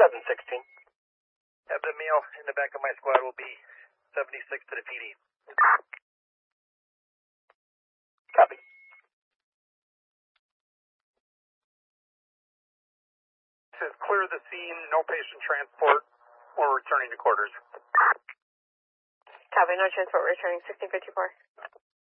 1116. The meal in the back of my squad will be 76 to the PD. Copy. Says clear the scene, no patient transport. We're returning to quarters. Copy, no transport, returning 1654.